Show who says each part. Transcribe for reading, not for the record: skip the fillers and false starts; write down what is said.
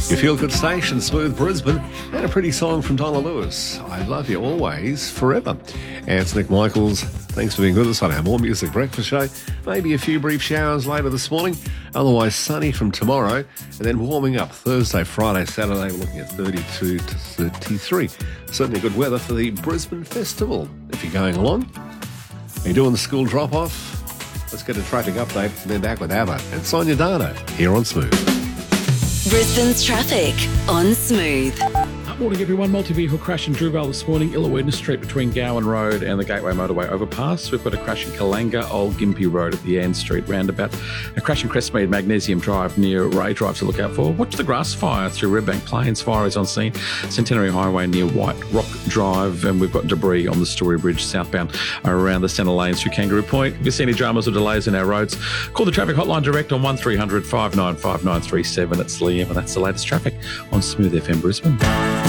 Speaker 1: Your feel-good station, Smooth Brisbane, and a pretty song from Donna Lewis. I love you always, forever. And it's Nick Michaels. Thanks for being with us on our More Music Breakfast Show. Maybe a few brief showers later this morning. Otherwise sunny from tomorrow. And then warming up Thursday, Friday, Saturday. We're looking at 32 to 33. Certainly good weather for the Brisbane Festival. If you're going along, are you doing the school drop-off? Let's get a traffic update and then back with Abba and Sonia Dano here on Smooth.
Speaker 2: Brisbane's traffic on Smooth.
Speaker 3: Morning everyone. Multi-vehicle crash in Drewvale this morning, Illawitness Street between Gowan Road and the Gateway Motorway overpass. We've got a crash in Kalanga, Old Gympie Road at the Ann Street roundabout. A crash in Crestmead Magnesium Drive near Ray Drive to look out for. Watch the grass fire through Redbank Plains. Fire is on scene. Centenary Highway near White Rock Drive, and we've got debris on the Story Bridge southbound around the centre lanes through Kangaroo Point. If you see any dramas or delays in our roads, call the traffic hotline direct on 1300 595 937. It's Liam, and that's the latest traffic on Smooth FM Brisbane.